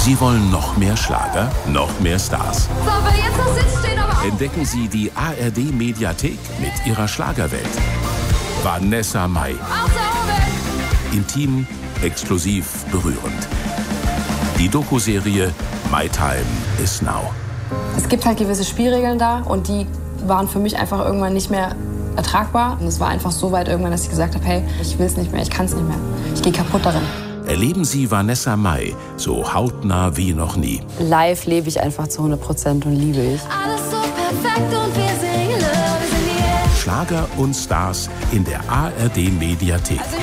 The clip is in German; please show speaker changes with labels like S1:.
S1: Sie wollen noch mehr Schlager, noch mehr Stars.
S2: So, wer jetzt noch sitzt, steht aber auf.
S1: Entdecken Sie die ARD-Mediathek mit ihrer Schlagerwelt. Vanessa Mai. Intim, exklusiv, berührend. Die Doku-Serie My Time is Now.
S3: Es gibt halt gewisse Spielregeln da und die waren für mich einfach irgendwann nicht mehr ertragbar. Und es war einfach so weit irgendwann, dass ich gesagt habe, hey, ich will es nicht mehr, ich kann es nicht mehr. Ich gehe kaputt darin.
S1: Erleben Sie Vanessa Mai so hautnah wie noch nie.
S3: Live lebe ich einfach zu 100% und liebe ich.
S2: Alles so perfekt und wir singen Love is in the air.
S1: Schlager und Stars in der ARD-Mediathek.